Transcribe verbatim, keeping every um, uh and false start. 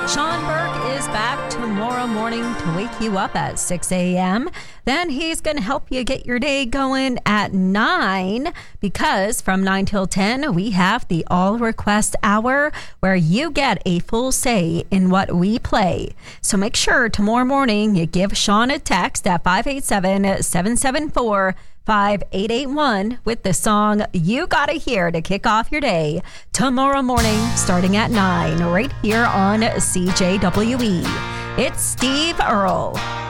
Sean Burke is back tomorrow morning to wake you up at six a.m. Then he's going to help you get your day going at nine, because from nine till ten, we have the All Request Hour, where you get a full say in what we play. So make sure tomorrow morning you give Sean a text at five eight seven, seven seven four, five eight eight one with the song you gotta hear to kick off your day tomorrow morning starting at nine right here on C J W E. It's Steve Earle.